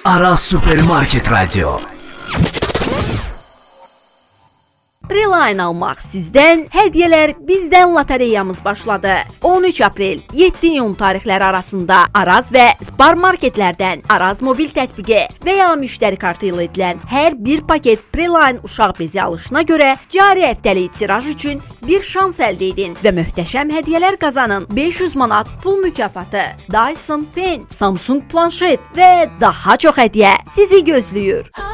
Aras Supermarket Radio. Preline almaq sizdən, hədiyyələr bizdən lotereyamız başladı. 13 aprel, 7 iyun tarixləri arasında Araz və Spar marketlərdən Araz mobil tətbiqi və ya müştəri kartı ilə edilən hər bir paket Preline uşaq bezi alışına görə cari həftəlik tiraj üçün bir şans əldə edin və möhtəşəm hədiyyələr qazanın. 500 manat pul mükafatı, Dyson Pen, Samsung planşet və daha çox hədiyyə sizi gözləyir.